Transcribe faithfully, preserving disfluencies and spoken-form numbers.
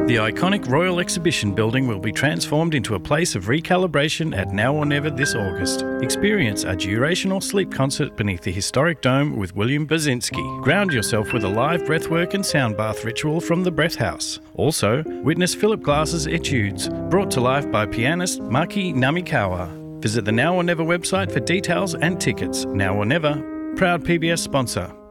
The iconic Royal Exhibition Building will be transformed into a place of recalibration at Now or Never this August. Experience a durational sleep concert beneath the historic dome with William Basinski. Ground yourself with a live breathwork and sound bath ritual from the Breath House. Also, witness Philip Glass's Etudes, brought to life by pianist Maki Namikawa. Visit the Now or Never website for details and tickets. Now or Never, proud P B S sponsor.